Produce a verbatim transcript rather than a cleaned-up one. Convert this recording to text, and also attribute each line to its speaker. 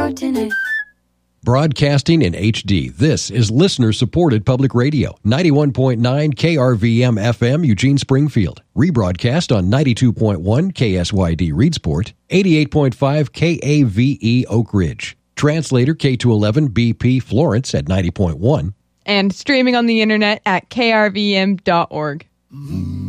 Speaker 1: Fortinet.
Speaker 2: Broadcasting in H D, this is listener-supported public radio, ninety-one point nine K R V M F M, Eugene, Springfield. Rebroadcast on ninety-two point one K S Y D, Reedsport, eighty-eight point five K A V E, Oak Ridge. Translator K two eleven B P, Florence at ninety point one.
Speaker 3: And streaming on the internet at K R V M dot org.